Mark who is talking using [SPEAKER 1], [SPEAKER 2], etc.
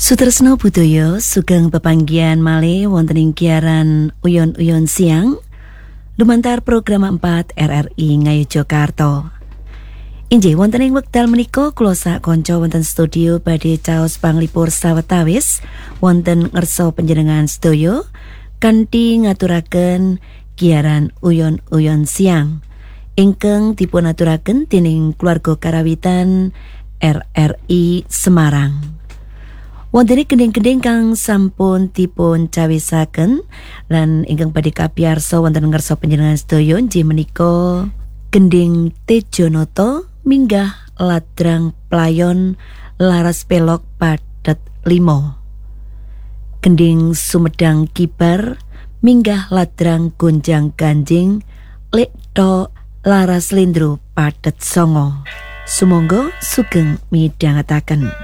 [SPEAKER 1] Sutresna budaya sugeng pepanggihan malih wonten ing giaran Uyon-uyon siang lumantar program 4 RRI Ngayogyakarta. Inggih wonten ing wekdal menika kula sak kanca wonten studio badhe caos panglipur sawetawis wonten ngersa panjenengan sedaya kanthi ngaturaken giaran Uyon-uyon siang ingkang dipun aturaken dening keluarga karawitan RRI Semarang. Wonten gending-gending kang sampun dipun cawisaken lan ingkang badhe kapiyarsa wonten ngersa panjenengan sedaya inggih menika gending Tejonata minggah ladrang playon laras pelok padet 5. Gending Sumedang Kibar minggah ladrang gonjang ganjing lekto laras lindro padet 9. Sumangga sugeng midhangetaken.